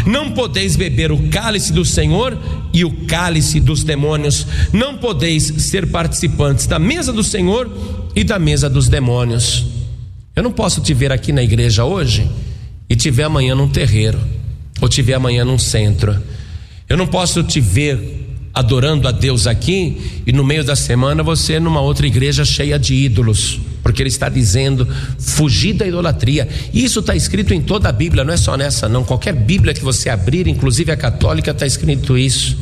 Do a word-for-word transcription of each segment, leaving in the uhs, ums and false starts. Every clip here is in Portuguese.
Não podeis beber o cálice do Senhor e o cálice dos demônios. Não podeis ser participantes da mesa do Senhor e da mesa dos demônios. Eu não posso te ver aqui na igreja hoje e te ver amanhã num terreiro, ou te ver amanhã num centro. Eu não posso te ver adorando a Deus aqui e no meio da semana você numa outra igreja cheia de ídolos, porque ele está dizendo: fugir da idolatria. Isso está escrito em toda a Bíblia, não é só nessa não. Qualquer Bíblia que você abrir, inclusive a católica, está escrito isso.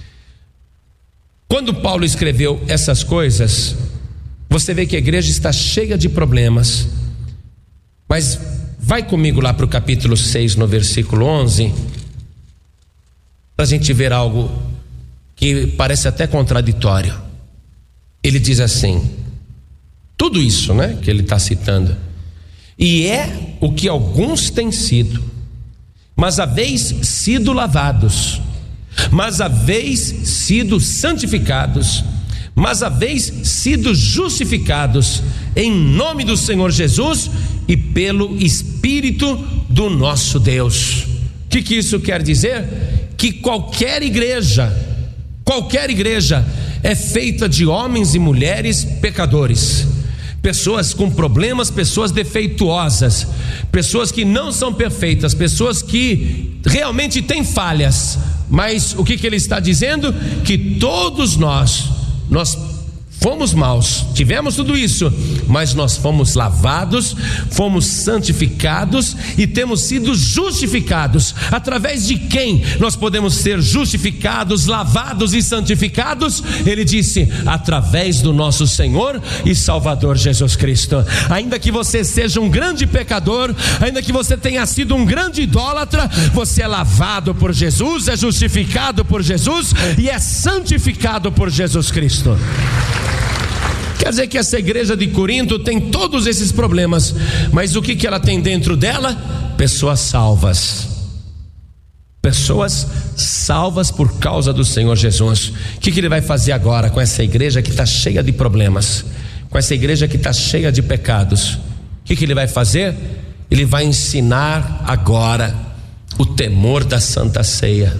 Quando Paulo escreveu essas coisas, você vê que a igreja está cheia de problemas. Mas vai comigo lá para o capítulo seis, no versículo onze, para a gente ver algo que parece até contraditório. Ele diz assim, tudo isso, né, que ele está citando: e é o que alguns têm sido, mas haveis sido lavados, mas haveis sido santificados, mas haveis sido justificados em nome do Senhor Jesus e pelo Espírito do nosso Deus. O que que isso quer dizer? Que qualquer igreja, qualquer igreja é feita de homens e mulheres pecadores, pessoas com problemas, pessoas defeituosas, pessoas que não são perfeitas, pessoas que realmente têm falhas. Mas o que que ele está dizendo? Que todos nós, nós fomos maus, tivemos tudo isso, mas nós fomos lavados, fomos santificados e temos sido justificados. Através de quem nós podemos ser justificados, lavados e santificados? Ele disse: através do nosso Senhor e Salvador Jesus Cristo. Ainda que você seja um grande pecador, ainda que você tenha sido um grande idólatra, você é lavado por Jesus, é justificado por Jesus e é santificado por Jesus Cristo. Quer dizer que essa igreja de Corinto tem todos esses problemas, mas o que que ela tem dentro dela? Pessoas salvas, pessoas salvas por causa do Senhor Jesus. O que que ele vai fazer agora com essa igreja que está cheia de problemas, com essa igreja que está cheia de pecados? O que que ele vai fazer? Ele vai ensinar agora o temor da Santa Ceia.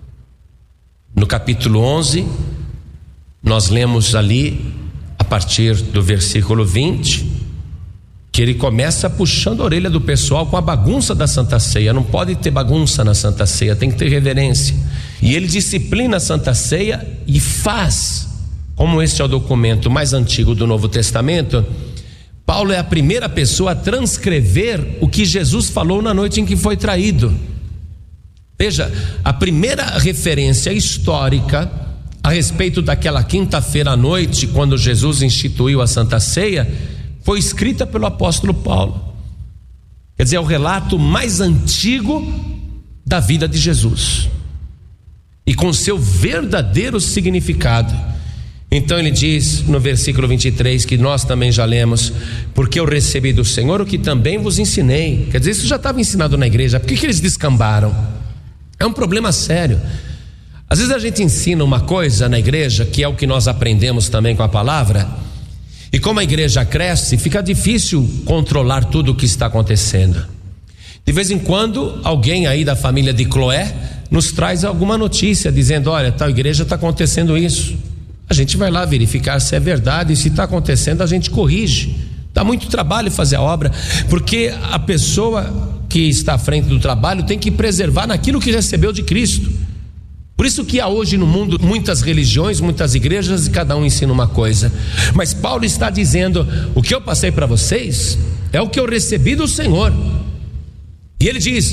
No capítulo onze, nós lemos ali, a partir do versículo vinte, que ele começa puxando a orelha do pessoal com a bagunça da Santa Ceia. Não pode ter bagunça na Santa Ceia, tem que ter reverência. E ele disciplina a Santa Ceia e faz, como este é o documento mais antigo do Novo Testamento, Paulo é a primeira pessoa a transcrever o que Jesus falou na noite em que foi traído. Veja, a primeira referência histórica a respeito daquela quinta-feira à noite, quando Jesus instituiu a Santa Ceia, foi escrita pelo apóstolo Paulo. Quer dizer, é o relato mais antigo da vida de Jesus, e com seu verdadeiro significado. Então ele diz no versículo vinte e três, que nós também já lemos: porque eu recebi do Senhor o que também vos ensinei. Quer dizer, isso já estava ensinado na igreja. Por que que eles descambaram? É um problema sério. Às vezes a gente ensina uma coisa na igreja, que é o que nós aprendemos também com a palavra, e como a igreja cresce, fica difícil controlar tudo o que está acontecendo. De vez em quando, alguém aí da família de Cloé nos traz alguma notícia, dizendo: olha, tal igreja está acontecendo isso. A gente vai lá verificar se é verdade, e se está acontecendo a gente corrige. Dá muito trabalho fazer a obra, porque a pessoa que está à frente do trabalho tem que preservar naquilo que recebeu de Cristo. Por isso que há hoje no mundo muitas religiões, muitas igrejas, e cada um ensina uma coisa. Mas Paulo está dizendo: o que eu passei para vocês é o que eu recebi do Senhor. E ele diz: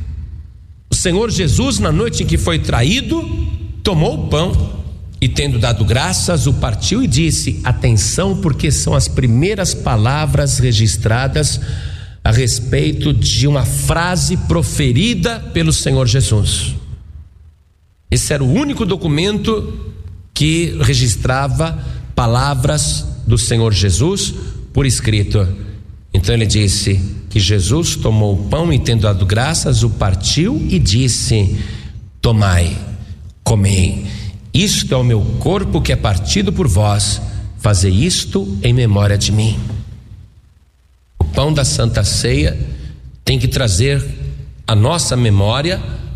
o Senhor Jesus, na noite em que foi traído, tomou o pão e, tendo dado graças, o partiu e disse: atenção, porque são as primeiras palavras registradas a respeito de uma frase proferida pelo Senhor Jesus. Esse era o único documento que registrava palavras do Senhor Jesus por escrito. Então ele disse que Jesus tomou o pão e, tendo dado graças, o partiu e disse: tomai, comei, isto é o meu corpo que é partido por vós, fazei isto em memória de mim. O pão da Santa Ceia tem que trazer à nossa memória